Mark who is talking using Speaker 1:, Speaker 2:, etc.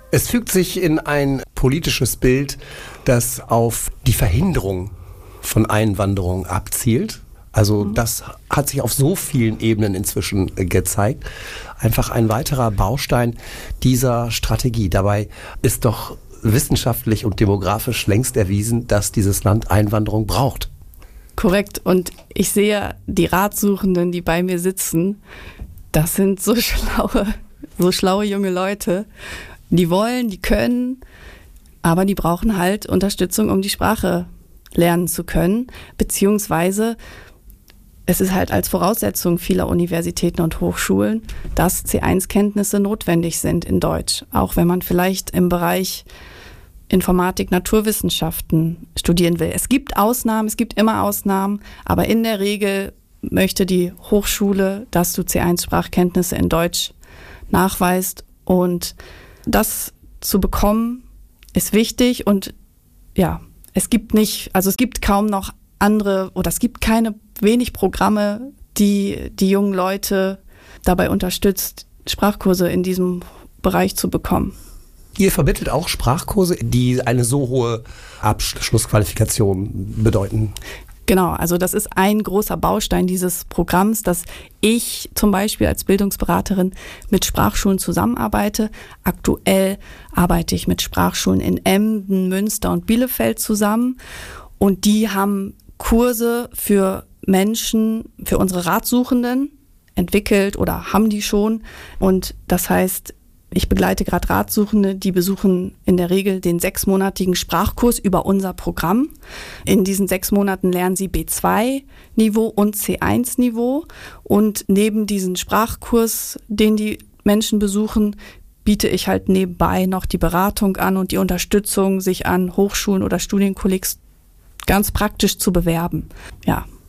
Speaker 1: Es fügt sich in ein politisches Bild, das auf die Verhinderung von Einwanderung abzielt. Also das hat sich auf so vielen Ebenen inzwischen gezeigt. Einfach ein weiterer Baustein dieser Strategie. Dabei ist doch wissenschaftlich und demografisch längst erwiesen, dass dieses Land Einwanderung braucht.
Speaker 2: Korrekt. Und ich sehe die Ratsuchenden, die bei mir sitzen, das sind so schlaue junge Leute. Die wollen, die können, aber die brauchen halt Unterstützung, um die Sprache lernen zu können. Beziehungsweise es ist halt als Voraussetzung vieler Universitäten und Hochschulen, dass C1-Kenntnisse notwendig sind in Deutsch. Auch wenn man vielleicht im Bereich Informatik, Naturwissenschaften studieren will. Es gibt Ausnahmen, es gibt immer Ausnahmen, aber in der Regel möchte die Hochschule, dass du C1-Sprachkenntnisse in Deutsch nachweist. Und das zu bekommen, ist wichtig. Und ja, es gibt kaum noch andere, oder es gibt wenig Programme, die jungen Leute dabei unterstützt, Sprachkurse in diesem Bereich zu bekommen.
Speaker 1: Ihr vermittelt auch Sprachkurse, die eine so hohe Abschlussqualifikation bedeuten?
Speaker 2: Genau, also das ist ein großer Baustein dieses Programms, dass ich zum Beispiel als Bildungsberaterin mit Sprachschulen zusammenarbeite. Aktuell arbeite ich mit Sprachschulen in Emden, Münster und Bielefeld zusammen. Und die haben Kurse für Menschen, für unsere Ratsuchenden entwickelt oder haben die schon. Und das heißt, ich begleite gerade Ratsuchende, die besuchen in der Regel den 6-monatigen Sprachkurs über unser Programm. In diesen 6 Monaten lernen sie B2-Niveau und C1-Niveau. Und neben diesem Sprachkurs, den die Menschen besuchen, biete ich halt nebenbei noch die Beratung an und die Unterstützung, sich an Hochschulen oder Studienkollegs ganz praktisch zu bewerben. Ja.